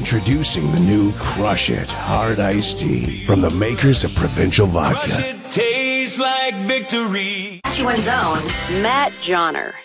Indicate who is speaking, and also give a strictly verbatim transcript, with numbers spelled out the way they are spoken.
Speaker 1: Introducing the new Crush It Hard Iced Tea from the makers of Provincial Vodka.
Speaker 2: Crush it tastes like victory.
Speaker 3: One's own Matt Johnner.